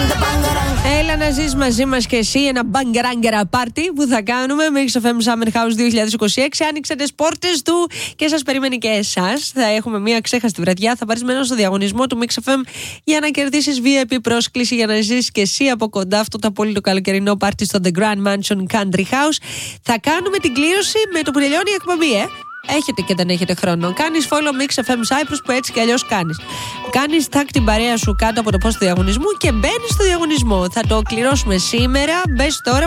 Έλα να ζεις μαζί μας και εσύ ένα μπαγκαράγκερα πάρτι που θα κάνουμε. Mix FM Summer House 2026. Άνοιξε τις πόρτες του και σας περιμένει και εσάς. Θα έχουμε μια ξέχαστη βραδιά. Θα πάρεις μέρος στο διαγωνισμό του Mix FM για να κερδίσεις VIP πρόσκληση για να ζεις και εσύ από κοντά αυτό το απόλυτο καλοκαιρινό πάρτι στο The Grand Mansion Country House. Θα κάνουμε την κλήρωση με το που τελειώνει η εκπομπή, Έχετε και δεν έχετε χρόνο. Κάνεις follow Mix FM Cyprus που έτσι κι αλλιώς κάνεις. Κάνεις tag την παρέα σου κάτω από το post του διαγωνισμού και μπαίνεις στο διαγωνισμό. Θα το κληρώσουμε σήμερα. Μπες τώρα.